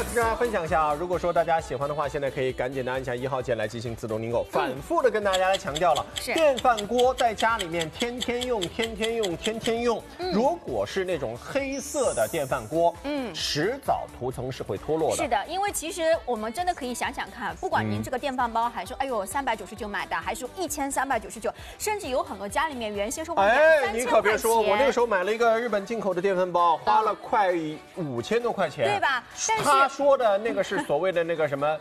跟大家分享一下啊，如果说大家喜欢的话，现在可以赶紧的按下1号键来进行自动订购。反复的跟大家来强调了，电饭锅在家里面天天用，天天用，天天用。如果是那种黑色的电饭锅，迟早涂层是会脱落的。 是的，因为其实我们真的可以想想看，不管您这个电饭煲还是哎呦399买的，还是1399，甚至有很多家里面原先说你可别说，我那个时候买了一个日本进口的电饭煲，花了快5000多块钱， 对吧？但是他说的那个是所谓的那个什么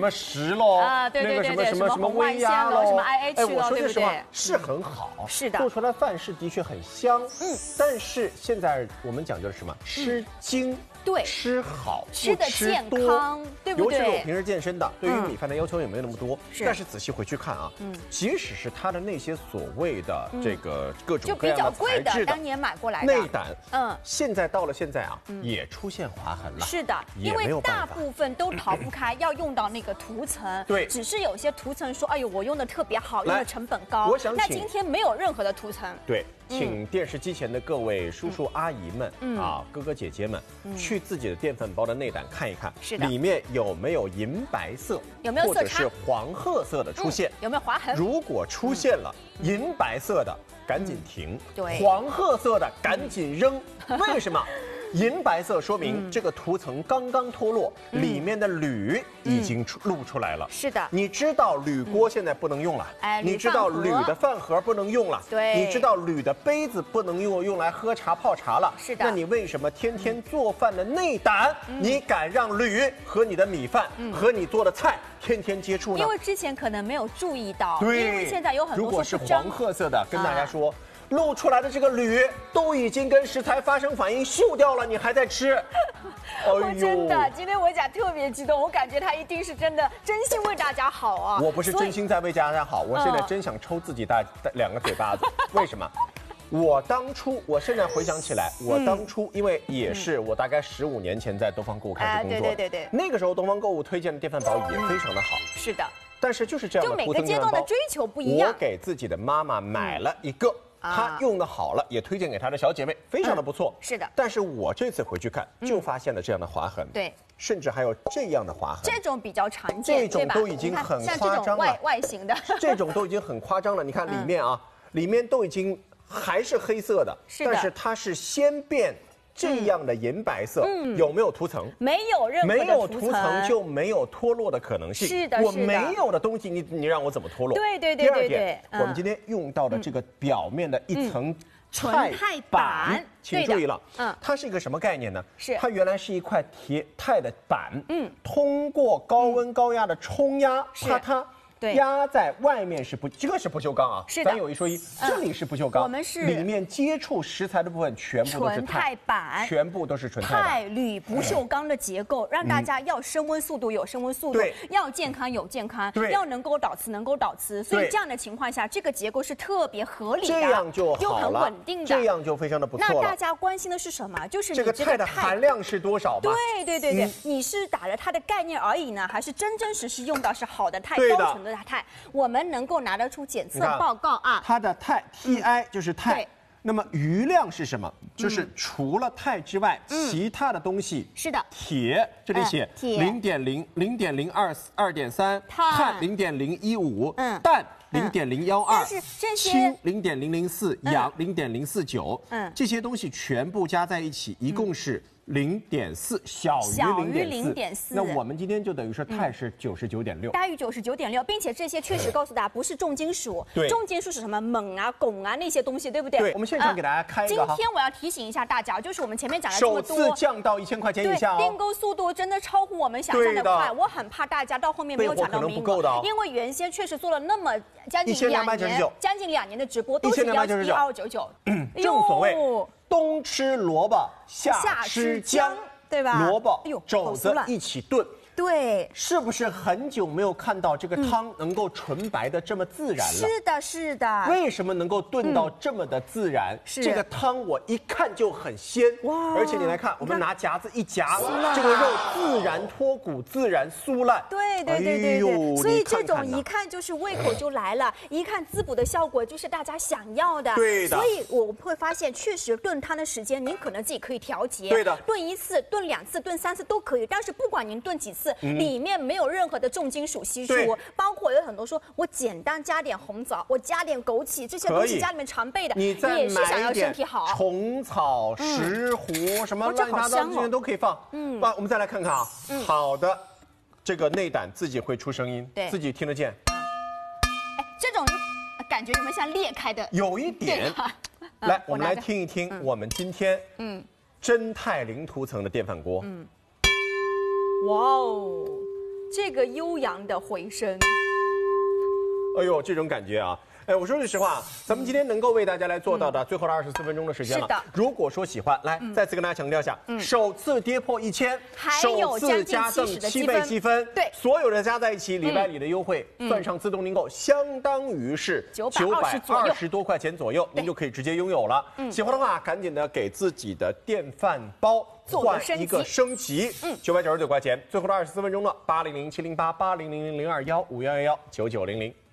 10喽， 对对对对， 什么微压喽，什么 IH 喽，对不对？ 是很好， 是的， 做出来饭是的确很香，但是现在我们讲究什么？吃精。 对， 吃好， 吃的健康，对不对？ 尤其是我平时健身的，对于米饭的要求也没有那么多。但是仔细回去看啊，即使是它的那些所谓的这个各种各样的材质的， 当年买过来的内胆，现在到了现在啊，也出现划痕了。 是的，因为大部分都逃不开要用到那个涂层。 对， 只是有些涂层说，哎呦，我用的特别好，用的成本高。 我想， 那今天没有任何的涂层。 对。请电视机前的各位叔叔阿姨们啊，哥哥姐姐们，去自己的电饭煲的内胆看一看，里面有没有银白色， 有没有色差， 或者是黄褐色的出现， 有没有划痕？ 如果出现了银白色的，赶紧停； 对， 黄褐色的赶紧扔。为什么？银白色说明这个涂层刚刚脱落，里面的铝已经露出来了。 是的， 你知道铝锅现在不能用了，你知道铝的饭盒不能用了， 对， 你知道铝的杯子不能用来喝茶泡茶了。 是的， 那你为什么天天做饭的内胆，你敢让铝和你的米饭和你做的菜天天接触呢？ 因为之前可能没有注意到， 对， 因为现在有很多如果是黄褐色的，跟大家说。露出来的这个铝都已经跟食材发生反应锈掉了，你还在吃？ 我真的，今天我讲特别激动，我感觉他一定是真的真心为大家好啊！ 我不是真心在为大家好，我现在真想抽自己2个嘴巴子。为什么？我现在回想起来，我当初因为也是我大概15年前在东方购物开始工作， 对， 那个时候东方购物推荐的电饭煲也非常的好。 是的， 但是就是这样的就每个阶段的追求不一样。 我给自己的妈妈买了一个。他用的好了，也推荐给他的小姐妹，非常的不错。 是的， 但是我这次回去看，就发现了这样的划痕。 对， 甚至还有这样的划痕。 这种比较常见， 这种都已经很夸张了。 外形的， 这种都已经很夸张了。你看里面啊，里面都已经还是黑色的，但是它是先变。这样的银白色，有没有涂层？ 没有任何的涂层， 没有涂层就没有脱落的可能性。 是的， 我没有的东西，你让我怎么脱落？ 对。 第二点，我们今天用到的这个表面的一层纯钛板， 请注意了，它是一个什么概念呢？ 是它原来是一块钛的板，通过高温高压的冲压，把它。压在外面这个是不锈钢啊， 是的， 咱有一说一，这里是不锈钢， 我们是里面接触食材的部分全部都是钛板， 全部都是纯钛板， 钛铝不锈钢的结构，让大家要升温速度有升温速度，要健康有健康，要能够导磁能够导磁，所以这样的情况下，这个结构是特别合理的， 这样就好了， 又很稳定的， 这样就非常的不错了。 那大家关心的是什么？就是这个钛的含量是多少吧？ 对，你是打了它的概念而已呢，还是真真实实用到是好的钛，高纯的钛？我们能够拿得出检测报告啊， 它的钛 TI 就是钛，那么余量是什么？就是除了钛之外，其他的东西是的， 铁这里写0.0、0.023，碳0.015，氮0.012， 但是这些氢0.004，氧0.049，这些东西全部加在一起，一共是0.4，小于0.4。那我们今天就等于说钛是99.6， 大于99.6，并且这些确实告诉大家不是重金属，重金属是什么锰啊、汞啊那些东西，对不对？ 对，我们现场给大家开一个。 今天我要提醒一下大家，就是我们前面讲了这么多， 首次降到1000块钱以下哦。 订购速度真的超乎我们想象的快，我很怕大家到后面没有抢到名额，因为原先确实做了那么将近2年的直播，都是1299。 正所谓冬吃萝卜夏吃姜， 对吧？ 萝卜、肘子一起炖。 对， 是不是很久没有看到这个汤能够纯白的这么自然了？ 是的，是的。 为什么能够炖到这么的自然？这个汤我一看就很鲜，哇！而且你来看，我们拿夹子一夹，这个肉自自然脱骨，自然酥烂。 对，所以这种一看就是胃口就来了，一看滋补的效果就是大家想要的。 对的。 所以我会发现，确实炖汤的时间您可能自己可以调节。 对的。 炖1次、炖2次、炖3次都可以，但是不管您炖几次，里面没有任何的重金属稀释物，包括有很多说我简单加点红枣，我加点枸杞，这些东西家里面常备的，也是想要身体好。 虫草、石斛什么乱七八糟这些都可以放。那我们再来看看啊，好的，这个内胆自己会出声音，自己听得见。 哎，这种感觉有没有像裂开的？ 有一点。来，我们来听一听我们今天真泰零涂层的电饭锅。 哇哦，这个悠扬的回声。 哎呦，这种感觉啊！哎，我说句实话，咱们今天能够为大家来做到的最后的24分钟的时间了。 是的。 如果说喜欢，来再次跟大家强调一下，首次跌破1000， 首次加赠 7倍积分， 对， 所有的加在一起，礼拜里的优惠算上自动订购，相当于是920多块钱左右，您就可以直接拥有了。喜欢的话，赶紧的给自己的电饭煲换一个升级，999块钱。最后的24分钟了，80070880000215119900。